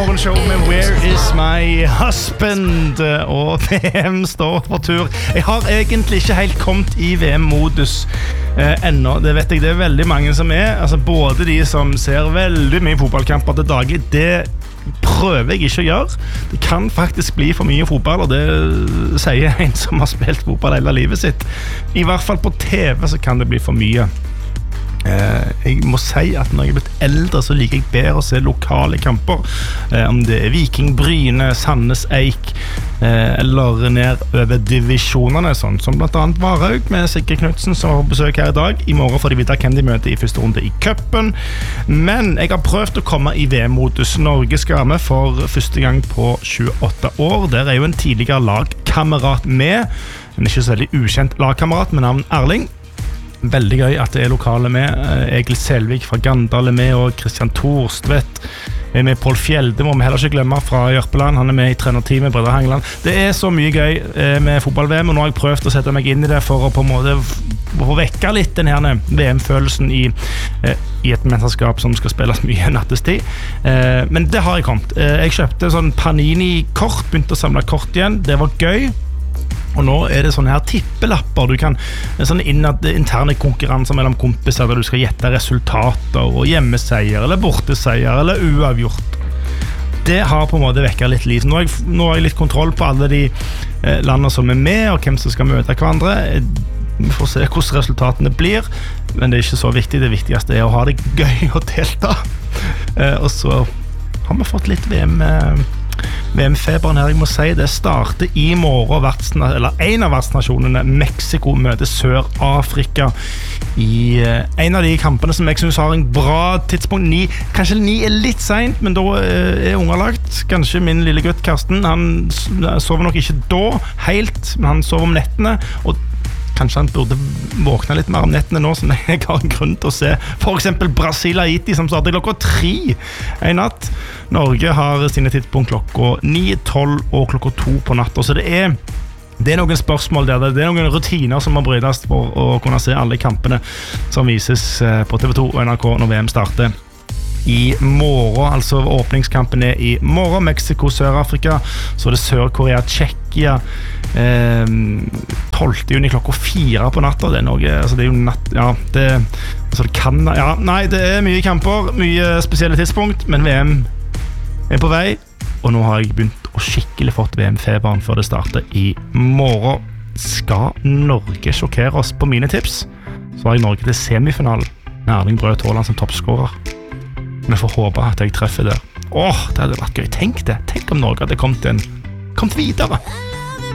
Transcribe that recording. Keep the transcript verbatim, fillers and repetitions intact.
Morgenshow med Where is my husband? Og V M står på tur. Jeg har egentlig ikke helt kommet i V M-modus eh, ennå. Det vet jeg, det er veldig mange som er. Altså både de som ser veldig mye fotballkamper til daglig, det prøver jeg ikke å gjøre. Det kan faktisk bli for mye fotball, og det sier en som har spilt fotball hele livet sitt. I hvert fall på T V så kan det bli for mye. Eh, jeg må si at når jeg er blitt eldre så liker jeg bedre å se lokale kamper, eh, om det er Viking, Bryne, Sandnes, Eik eh, eller ned over divisjonene, sånn som blant annet Varhaug med Sigrid Knudsen som har besøk her i dag. I morgen får de vite hvem de møter i første runde i cupen, men jeg har prøvd å komme i V M-modus. Norge skal med for første gang på tjueåtte år. Der er jo en tidligere lagkamerat med, en ikke så veldig ukjent lagkamerat med navn Erling. Veldig gøy at det er lokale med. Egil Selvik fra Gandal er med, og Kristian Thorstvedt er med. Paul Fjelde må vi heller ikke glemme fra Jørpeland. Han er med i trenerteamet Brødre Hangeland. Det er så mye gøy med fotball-V M, og nå har jeg prøvd å sette meg inn i det for å på en måte få vekke litt den her V M-følelsen i, i et mesterskap som skal spilles mye nattestid. Men det har jeg kommet. Jeg kjøpte sånn Panini-kort, begynte å samle kort igjen. Det var gøy. Og nå er det sånne her tippelapper. Du kan, sånne innad, interne konkurranser mellom kompiser der du skal gjette resultater og hjemmeseier eller borteseier eller uavgjort. Det har på en måte vekket litt liv. Nå har jeg, nå har jeg litt kontroll på alle de eh, landene som er med og hvem som skal møte hverandre. Vi får se hvordan resultatene blir, men det er ikke så viktig. Det viktigste er å ha det gøy og delta. Eh, og så har vi fått litt V M eh, V M-feberen her, jeg må si. Det starter i morgen, vertsna, eller en av vertsnasjonene, Mexico møter Sør-Afrika i eh, en av de kampene som jeg synes har en bra tidspunkt. Ni, kanskje ni er litt sent, men da eh, er underlagt. Kanskje min lille gutt Karsten, han sover nok ikke da helt, men han sover om nettene, og kanskje han burde våkne litt mer om nettene nå, som jeg har en grunn til å se. For eksempel Brasil-Haiti, som starter klokka tre en natt. Norge har sine tidspunkt klokka ni, tolv og klokka to på natt. Så det er, det er noen spørsmål der, det er noen rutiner som må brytes for å kunne se alle kampene som vises på T V to og N R K når V M starter i morgen. Altså åpningskampen er i morgen. Mexico, Sør-Afrika, så er det Sør-Korea, Tsjekkia eh, tolvte juni klokka fire på natta. Det er noe, altså det er jo natt, ja, det, altså det kan, ja, nei, det er mye kamper, mye spesielle tidspunkt, men V M er på vei, og nå har jeg begynt å skikkelig fått V M-feberen før det starter i morgen. Skal Norge sjokkere oss på mine tips, så har jeg Norge til semifinalen med Erling Braut Haaland som toppskårer. Vi får håpe at jeg treffer der. Åh, det hadde vært gøy. Tenk det. Tenk om Norge hadde kommet, en, kommet videre.